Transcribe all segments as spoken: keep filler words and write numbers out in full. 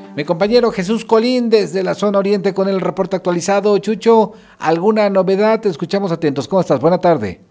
Mi compañero Jesús Colín desde la zona oriente con el reporte actualizado. Chucho, ¿alguna novedad? Te escuchamos atentos. ¿Cómo estás? Buena tarde.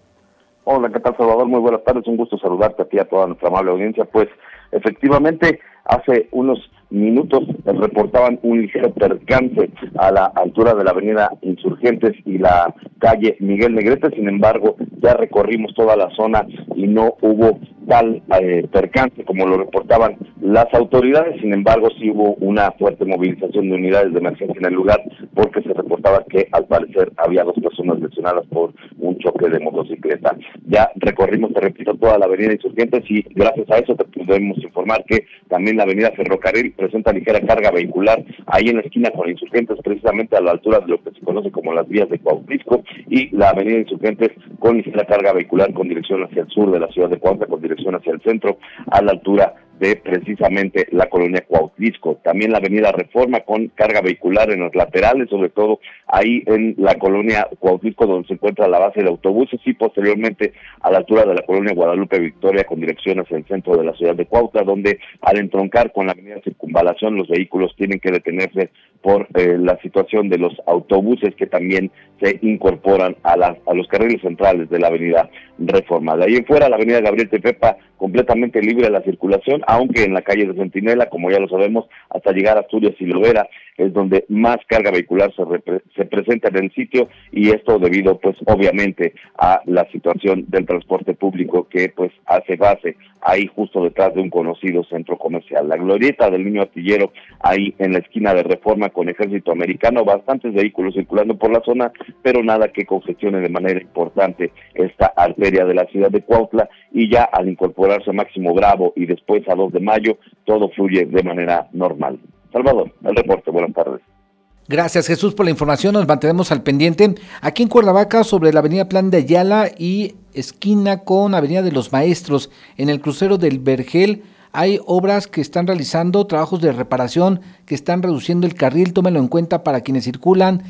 Hola, ¿qué tal, Salvador? Muy buenas tardes, un gusto saludarte a ti y a toda nuestra amable audiencia. Pues, efectivamente, hace unos minutos reportaban un ligero percance a la altura de la avenida Insurgentes y la calle Miguel Negrete. Sin embargo, ya recorrimos toda la zona y no hubo tal eh, percance como lo reportaban las autoridades. Sin embargo, sí hubo una fuerte movilización de unidades de emergencia en el lugar, porque se reportaba que al parecer había dos personas lesionadas por un choque de motocicleta. Ya recorrimos, te repito, toda la avenida Insurgentes y gracias a eso te podemos informar que también la avenida Ferrocarril presenta ligera carga vehicular ahí en la esquina con Insurgentes, precisamente a la altura de lo que se conoce como las vías de Cuautlisco, y la avenida Insurgentes con ligera carga vehicular con dirección hacia el sur de la ciudad de Cuautla, con dirección hacia el centro, a la altura de precisamente la colonia Cuautlisco. También la avenida Reforma con carga vehicular en los laterales, sobre todo ahí en la colonia Cuautlisco, donde se encuentra la base de autobuses, y posteriormente a la altura de la colonia Guadalupe Victoria con dirección hacia el centro de la ciudad de Cuautla, donde al entroncar con la avenida Circunvalación los vehículos tienen que detenerse por eh, la situación de los autobuses que también se incorporan a, la, a los carriles centrales de la avenida Reforma. De ahí en fuera, la avenida Gabriel Tepepa completamente libre de la circulación, aunque en la calle de Centinela, como ya lo sabemos, hasta llegar a Asturias y Lovera es donde más carga vehicular se, repre- se presenta en el sitio, y esto debido pues obviamente a la situación del transporte público que pues hace base ahí justo detrás de un conocido centro comercial. La glorieta del Niño Artillero, ahí en la esquina de Reforma con Ejército Americano, bastantes vehículos circulando por la zona, pero nada que congestione de manera importante esta arteria de la ciudad de Cuautla, y ya al incorporarse a Máximo Bravo y después a dos de mayo, todo fluye de manera normal. Salvador, el reporte, buenas tardes. Gracias, Jesús, por la información. Nos mantenemos al pendiente. Aquí en Cuernavaca, sobre la avenida Plan de Ayala y esquina con avenida de los Maestros, en el crucero del Vergel, hay obras que están realizando, trabajos de reparación que están reduciendo el carril. Tómenlo en cuenta para quienes circulan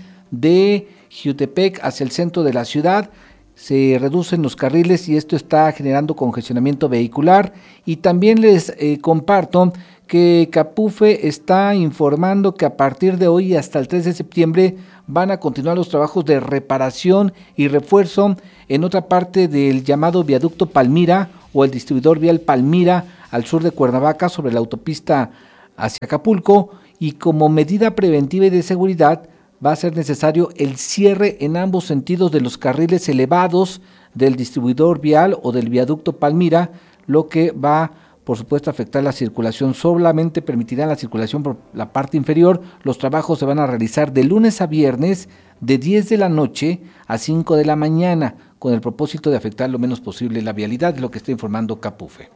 de Jiutepec hacia el centro de la ciudad. Se reducen los carriles y esto está generando congestionamiento vehicular. Y también les eh, comparto que Capufe está informando que a partir de hoy hasta el tres de septiembre van a continuar los trabajos de reparación y refuerzo en otra parte del llamado viaducto Palmira o el distribuidor vial Palmira al sur de Cuernavaca, sobre la autopista hacia Acapulco, y como medida preventiva y de seguridad va a ser necesario el cierre en ambos sentidos de los carriles elevados del distribuidor vial o del viaducto Palmira, lo que va, por supuesto, a afectar la circulación. Solamente permitirán la circulación por la parte inferior. Los trabajos se van a realizar de lunes a viernes de diez de la noche a cinco de la mañana, con el propósito de afectar lo menos posible la vialidad, es lo que está informando Capufe.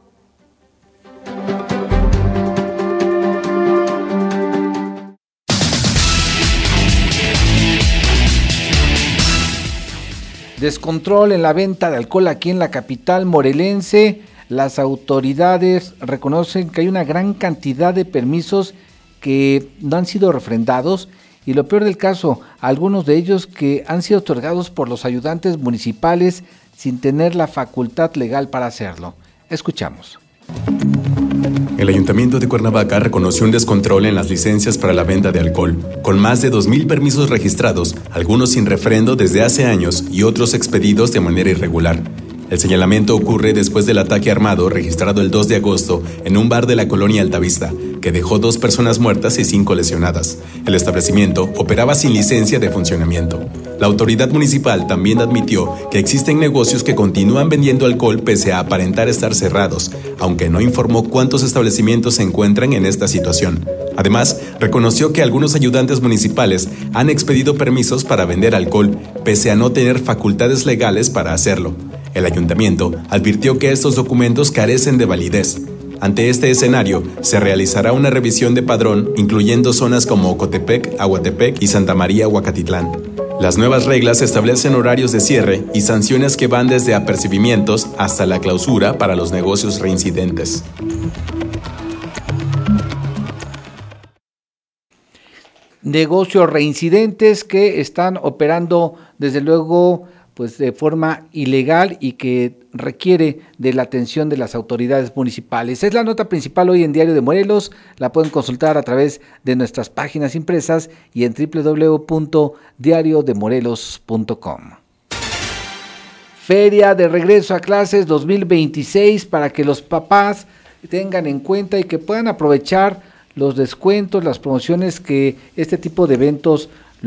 Descontrol en la venta de alcohol aquí en la capital morelense. Las autoridades reconocen que hay una gran cantidad de permisos que no han sido refrendados, y lo peor del caso, algunos de ellos que han sido otorgados por los ayudantes municipales sin tener la facultad legal para hacerlo. Escuchamos. El Ayuntamiento de Cuernavaca reconoció un descontrol en las licencias para la venta de alcohol, con más de dos mil permisos registrados, algunos sin refrendo desde hace años y otros expedidos de manera irregular. El señalamiento ocurre después del ataque armado registrado el dos de agosto en un bar de la colonia Altavista, que dejó dos personas muertas y cinco lesionadas. El establecimiento operaba sin licencia de funcionamiento. La autoridad municipal también admitió que existen negocios que continúan vendiendo alcohol pese a aparentar estar cerrados, aunque no informó cuántos establecimientos se encuentran en esta situación. Además, reconoció que algunos ayudantes municipales han expedido permisos para vender alcohol, pese a no tener facultades legales para hacerlo. El ayuntamiento advirtió que estos documentos carecen de validez. Ante este escenario, se realizará una revisión de padrón, incluyendo zonas como Ocotepec, Aguatepec y Santa María, Huacatitlán. Las nuevas reglas establecen horarios de cierre y sanciones que van desde apercibimientos hasta la clausura para los negocios reincidentes. Negocios reincidentes que están operando, desde luego, pues de forma ilegal y que requiere de la atención de las autoridades municipales. Es la nota principal hoy en Diario de Morelos, la pueden consultar a través de nuestras páginas impresas y en doble u doble u doble u punto diario de morelos punto com. Feria de regreso a clases dos mil veintiséis para que los papás tengan en cuenta y que puedan aprovechar los descuentos, las promociones que este tipo de eventos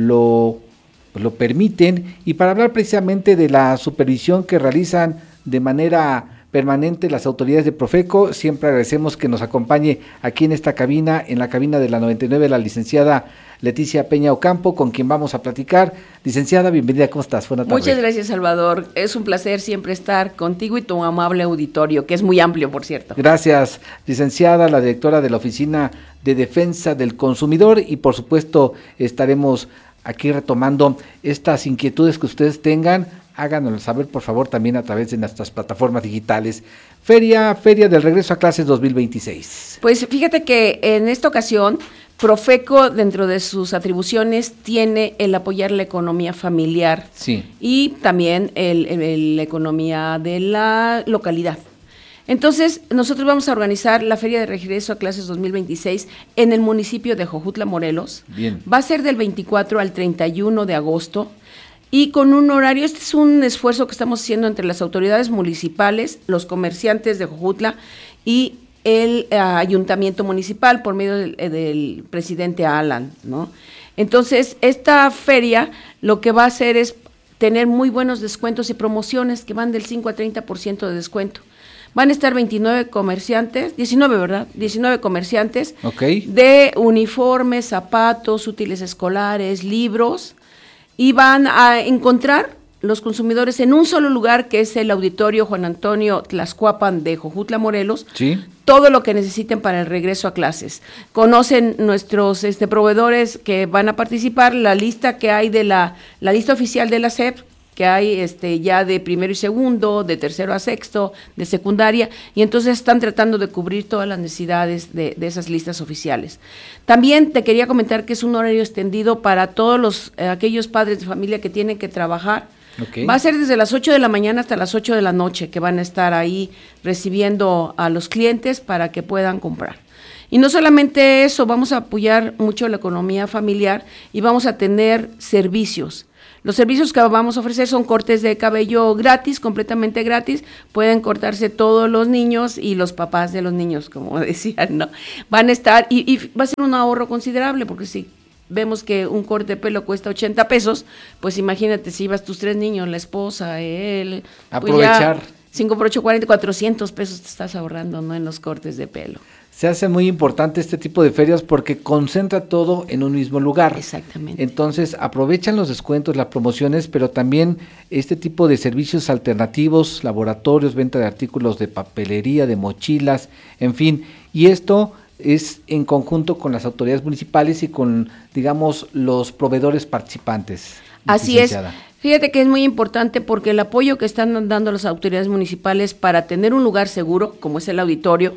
lo lo permiten, y para hablar precisamente de la supervisión que realizan de manera permanente las autoridades de Profeco, siempre agradecemos que nos acompañe aquí en esta cabina, en la cabina de la noventa y nueve, la licenciada Leticia Peña Ocampo, con quien vamos a platicar. Licenciada, bienvenida, ¿cómo estás? Buenas tardes. Muchas gracias, Salvador. Es un placer siempre estar contigo y tu amable auditorio, que es muy amplio, por cierto. Gracias, licenciada, la directora de la Oficina de Defensa del Consumidor, y por supuesto estaremos aquí retomando estas inquietudes que ustedes tengan. Háganoslo saber, por favor, también a través de nuestras plataformas digitales. Feria, Feria del Regreso a Clases dos mil veintiséis. Pues fíjate que en esta ocasión, Profeco, dentro de sus atribuciones, tiene el apoyar la economía familiar, sí, y también el, el, el, la economía de la localidad. Entonces, nosotros vamos a organizar la Feria de Regreso a Clases dos mil veintiséis en el municipio de Jojutla, Morelos. Bien. Va a ser del veinticuatro al treinta y uno de agosto, y con un horario. Este es un esfuerzo que estamos haciendo entre las autoridades municipales, los comerciantes de Jojutla y el uh, ayuntamiento municipal por medio del, del presidente Alan, ¿no? Entonces, esta feria lo que va a hacer es tener muy buenos descuentos y promociones que van del cinco a treinta por ciento de descuento. Van a estar veintinueve comerciantes, diecinueve, ¿verdad? diecinueve comerciantes, okay, de uniformes, zapatos, útiles escolares, libros, y van a encontrar los consumidores en un solo lugar, que es el Auditorio Juan Antonio Tlaxcuapan de Jojutla, Morelos, sí, todo lo que necesiten para el regreso a clases. Conocen nuestros este, proveedores que van a participar, la lista que hay de la, la lista oficial de la S E P, que hay este ya de primero y segundo, de tercero a sexto, de secundaria, y entonces están tratando de cubrir todas las necesidades de, de esas listas oficiales. También te quería comentar que es un horario extendido para todos los eh, aquellos padres de familia que tienen que trabajar. Okay. Va a ser desde las ocho de la mañana hasta las ocho de la noche que van a estar ahí recibiendo a los clientes para que puedan comprar. Y no solamente eso, vamos a apoyar mucho la economía familiar y vamos a tener servicios. Los servicios que vamos a ofrecer son cortes de cabello gratis, completamente gratis. Pueden cortarse todos los niños y los papás de los niños, como decían, ¿no? Van a estar, y, y va a ser un ahorro considerable, porque si vemos que un corte de pelo cuesta ochenta pesos, pues imagínate si ibas tus tres niños, la esposa, él. Aprovechar. Pues cinco por ocho, cuarenta, cuatrocientos pesos te estás ahorrando, ¿no? En los cortes de pelo. Se hace muy importante este tipo de ferias porque concentra todo en un mismo lugar. Exactamente. Entonces aprovechan los descuentos, las promociones, pero también este tipo de servicios alternativos, laboratorios, venta de artículos de papelería, de mochilas, en fin. Y esto es en conjunto con las autoridades municipales y con, digamos, los proveedores participantes. Así es. Fíjate que es muy importante porque el apoyo que están dando las autoridades municipales para tener un lugar seguro, como es el auditorio,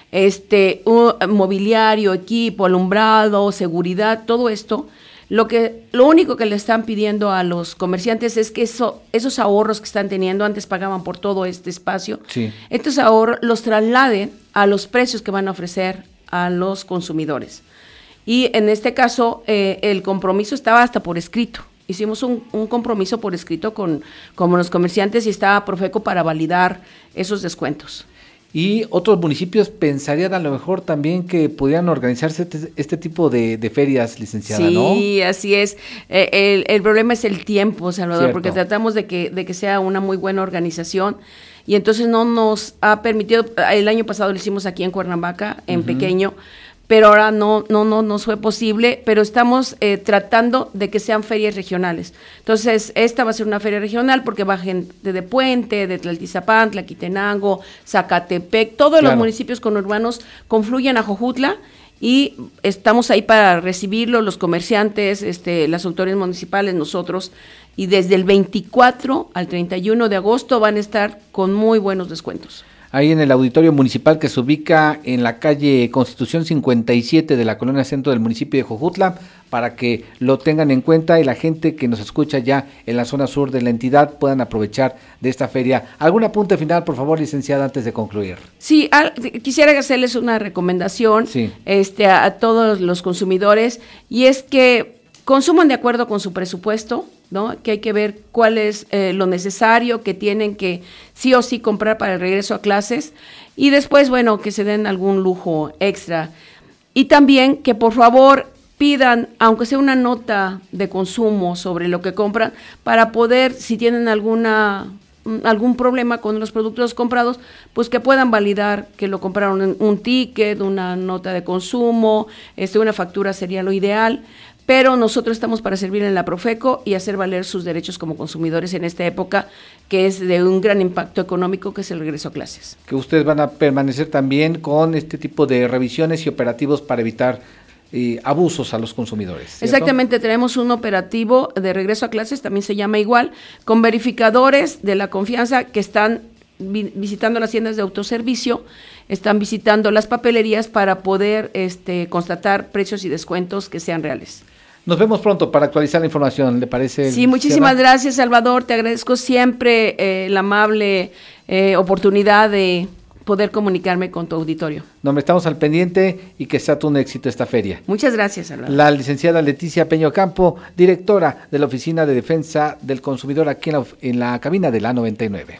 este un mobiliario, equipo, alumbrado, seguridad, todo esto, lo que lo único que le están pidiendo a los comerciantes es que eso, esos ahorros que están teniendo, antes pagaban por todo este espacio, sí, estos ahorros los trasladen a los precios que van a ofrecer a los consumidores. Y en este caso, eh, el compromiso estaba hasta por escrito. Hicimos un, un compromiso por escrito con, con los comerciantes y estaba Profeco para validar esos descuentos. Y otros municipios pensarían a lo mejor también que pudieran organizarse este, este tipo de, de ferias, licenciada, sí, ¿no? Sí, así es. Eh, el, el problema es el tiempo, Salvador, Cierto. Porque tratamos de que, de que sea una muy buena organización y entonces no nos ha permitido, el año pasado lo hicimos aquí en Cuernavaca, en uh-huh. pequeño, pero ahora no no no nos fue posible, pero estamos eh, tratando de que sean ferias regionales. Entonces, esta va a ser una feria regional porque va gente de Puente, de Tlaltizapán, Tlaquitenango, Zacatepec, todos claro. los municipios conurbanos confluyen a Jojutla y estamos ahí para recibirlo, los comerciantes, este, las autoridades municipales, nosotros, y desde el veinticuatro al treinta y uno de agosto van a estar con muy buenos descuentos. ahí en el auditorio municipal que se ubica en la calle Constitución cincuenta y siete de la colonia centro del municipio de Jojutla, para que lo tengan en cuenta y la gente que nos escucha ya en la zona sur de la entidad puedan aprovechar de esta feria. ¿Algún apunte final, por favor, licenciada, antes de concluir? Sí, al, quisiera hacerles una recomendación sí. este, a, a todos los consumidores, y es que consuman de acuerdo con su presupuesto, ¿no? Que hay que ver cuál es eh, lo necesario que tienen que sí o sí comprar para el regreso a clases, y después, bueno, que se den algún lujo extra. Y también que por favor pidan, aunque sea una nota de consumo sobre lo que compran, para poder, si tienen alguna algún problema con los productos comprados, pues que puedan validar que lo compraron en un ticket, una nota de consumo, este, una factura sería lo ideal. Pero nosotros estamos para servir en la Profeco y hacer valer sus derechos como consumidores en esta época, que es de un gran impacto económico, que es el regreso a clases. Que ustedes van a permanecer también con este tipo de revisiones y operativos para evitar eh, abusos a los consumidores, ¿cierto? Exactamente, tenemos un operativo de regreso a clases, también se llama igual, con verificadores de la confianza que están vi- visitando las tiendas de autoservicio, están visitando las papelerías para poder este, constatar precios y descuentos que sean reales. Nos vemos pronto para actualizar la información, ¿le parece? Sí, muchísimas Sierra? gracias, Salvador. Te agradezco siempre eh, la amable eh, oportunidad de poder comunicarme con tu auditorio. No, estamos al pendiente y que sea todo un éxito esta feria. Muchas gracias, Salvador. La licenciada Leticia Peño Campo, directora de la Oficina de Defensa del Consumidor aquí en la, en la cabina de la noventa y nueve.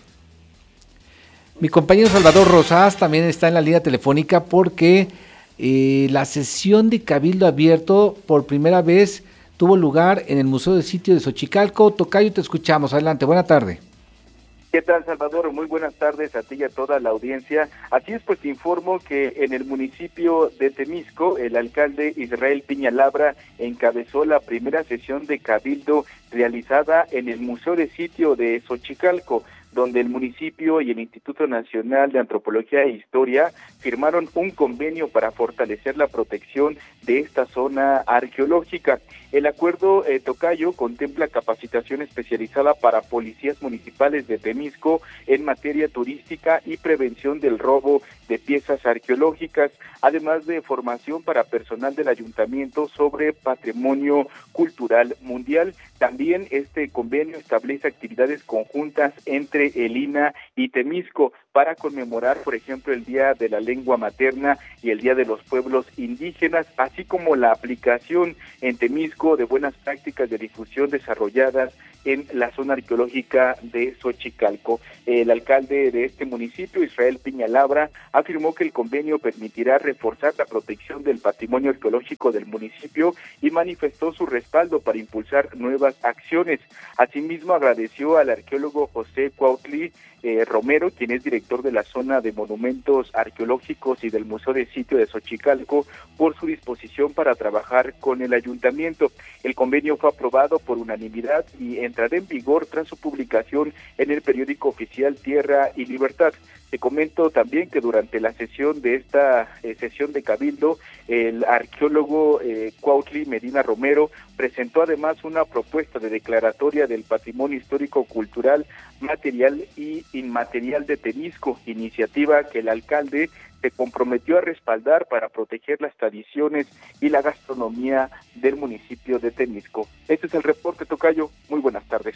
Mi compañero Salvador Rosas también está en la línea telefónica porque Eh, la sesión de Cabildo Abierto por primera vez tuvo lugar en el Museo del Sitio de Xochicalco. Tocayo, te escuchamos. Adelante, buena tarde. ¿Qué tal, Salvador? Muy buenas tardes a ti y a toda la audiencia. Así es, pues te informo que en el municipio de Temisco, el alcalde Israel Piña Labra encabezó la primera sesión de Cabildo realizada en el Museo del Sitio de Xochicalco, donde el municipio y el Instituto Nacional de Antropología e Historia firmaron un convenio para fortalecer la protección de esta zona arqueológica. El acuerdo eh, Tocayo contempla capacitación especializada para policías municipales de Temisco en materia turística y prevención del robo de piezas arqueológicas, además de formación para personal del ayuntamiento sobre patrimonio cultural mundial. También este convenio establece actividades conjuntas entre el I N A y Temisco para conmemorar, por ejemplo, el Día de la Lengua Materna y el Día de los Pueblos Indígenas, así como la aplicación en Temisco de buenas prácticas de difusión desarrolladas en la zona arqueológica de Xochicalco. El alcalde de este municipio, Israel Piña Labra, afirmó que el convenio permitirá reforzar la protección del patrimonio arqueológico del municipio y manifestó su respaldo para impulsar nuevas acciones. Asimismo, agradeció al arqueólogo José Cuautli eh, Romero, quien es director de la zona de monumentos arqueológicos y del Museo de Sitio de Xochicalco, por su disposición para trabajar con el ayuntamiento. El convenio fue aprobado por unanimidad y entrará en vigor tras su publicación en el periódico oficial Tierra y Libertad. Te comento también que durante la sesión de esta eh, sesión de Cabildo, el arqueólogo eh, Cuautli Medina Romero presentó además una propuesta de declaratoria del patrimonio histórico, cultural, material y inmaterial de Temisco, iniciativa que el alcalde se comprometió a respaldar para proteger las tradiciones y la gastronomía del municipio de Temisco. Este es el reporte, Tocayo. Muy buenas tardes.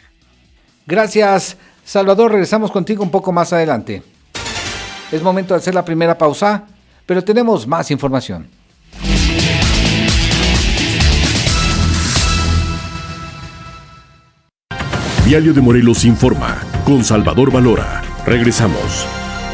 Gracias, Salvador. Regresamos contigo un poco más adelante. Es momento de hacer la primera pausa, pero tenemos más información. Diario de Morelos informa con Salvador Valora. Regresamos.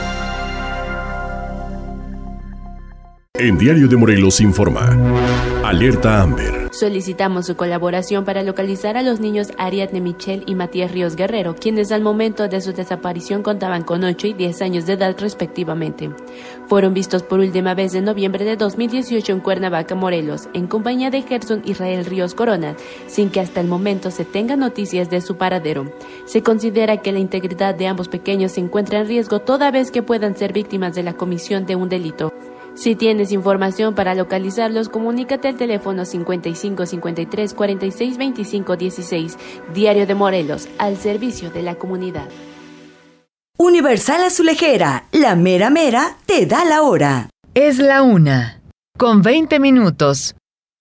En Diario de Morelos informa. Alerta Amber. Solicitamos su colaboración para localizar a los niños Ariadne Michelle y Matías Ríos Guerrero, quienes al momento de su desaparición contaban con ocho y diez años de edad respectivamente. Fueron vistos por última vez en noviembre de dos mil dieciocho en Cuernavaca, Morelos, en compañía de Gerson Israel Ríos Corona, sin que hasta el momento se tenga noticias de su paradero. Se considera que la integridad de ambos pequeños se encuentra en riesgo toda vez que puedan ser víctimas de la comisión de un delito. Si tienes información para localizarlos, comunícate al teléfono cincuenta y cinco cincuenta y tres cuarenta y seis veinticinco dieciséis. Diario de Morelos, al servicio de la comunidad. Universal Azulejera, la mera mera te da la hora. Es la una, con veinte minutos.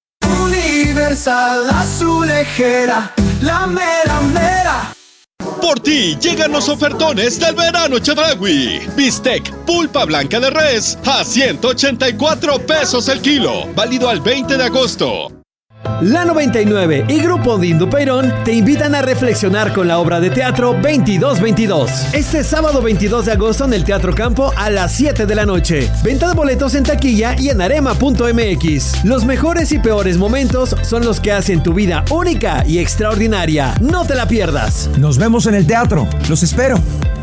Universal Azulejera, la mera mera. Por ti llegan los ofertones del verano Chedraui. Bistec pulpa blanca de res a ciento ochenta y cuatro pesos el kilo. Válido al veinte de agosto. La noventa y nueve y Grupo Dindo Peirón te invitan a reflexionar con la obra de teatro veintidós veintidós. Este sábado veintidós de agosto en el Teatro Campo a las siete de la noche. Venta de boletos en taquilla y en arema punto m x. Los mejores y peores momentos son los que hacen tu vida única y extraordinaria. No te la pierdas. Nos vemos en el teatro. Los espero.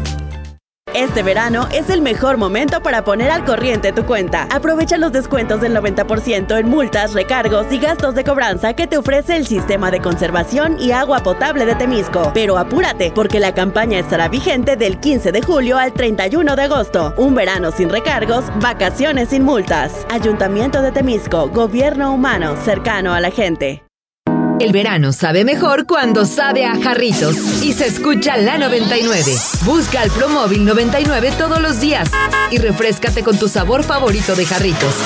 Este verano es el mejor momento para poner al corriente tu cuenta. Aprovecha los descuentos del noventa por ciento en multas, recargos y gastos de cobranza que te ofrece el Sistema de Conservación y Agua Potable de Temisco. Pero apúrate, porque la campaña estará vigente del quince de julio al treinta y uno de agosto. Un verano sin recargos, vacaciones sin multas. Ayuntamiento de Temisco, gobierno humano, cercano a la gente. El verano sabe mejor cuando sabe a Jarritos y se escucha la noventa y nueve. Busca al Promóvil noventa y nueve todos los días y refréscate con tu sabor favorito de Jarritos.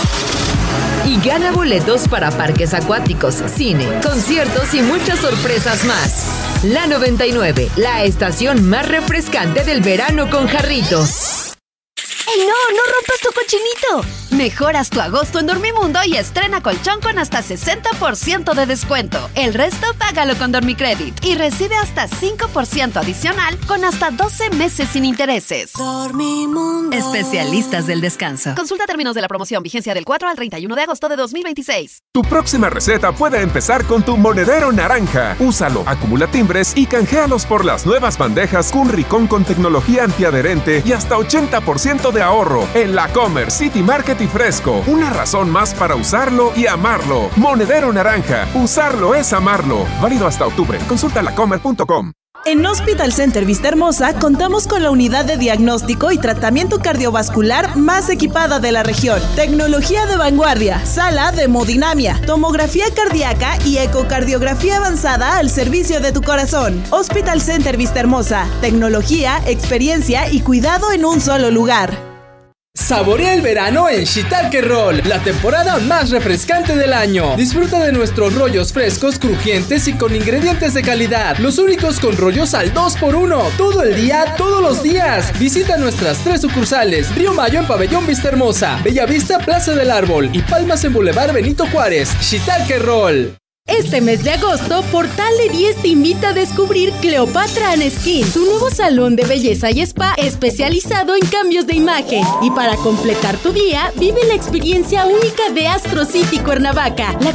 Y gana boletos para parques acuáticos, cine, conciertos y muchas sorpresas más. La noventa y nueve, la estación más refrescante del verano con Jarritos. ¡Ey, no! ¡No rompas tu cochinito! Mejoras tu agosto en Dormimundo y estrena colchón con hasta sesenta por ciento de descuento. El resto págalo con Dormicredit y recibe hasta cinco por ciento adicional con hasta doce meses sin intereses. Dormimundo. Especialistas del descanso. Consulta términos de la promoción. Vigencia del cuatro al treinta y uno de agosto de dos mil veintiséis. Tu próxima receta puede empezar con tu monedero naranja. Úsalo, acumula timbres y canjealos por las nuevas bandejas Cunricón con tecnología antiadherente y hasta ochenta por ciento de ahorro en la Comer, City Market y Fresco. Una razón más para usarlo y amarlo. Monedero naranja. Usarlo es amarlo. Válido hasta octubre. Consulta la comer punto com. En Hospital Center Vista Hermosa contamos con la unidad de diagnóstico y tratamiento cardiovascular más equipada de la región. Tecnología de vanguardia, sala de hemodinamia, tomografía cardíaca y ecocardiografía avanzada al servicio de tu corazón. Hospital Center Vista Hermosa, tecnología, experiencia y cuidado en un solo lugar. Saborea el verano en Shiitake Roll, la temporada más refrescante del año. Disfruta de nuestros rollos frescos, crujientes y con ingredientes de calidad. Los únicos con rollos al dos por uno. Todo el día, todos los días. Visita nuestras tres sucursales: Río Mayo en Pabellón Vista Hermosa, Bella Vista Plaza del Árbol y Palmas en Boulevard Benito Juárez. Shiitake Roll. Este mes de agosto, Portal de diez te invita a descubrir Cleopatra and Skin, tu nuevo salón de belleza y spa especializado en cambios de imagen. Y para completar tu día, vive la experiencia única de Astro City Cuernavaca, la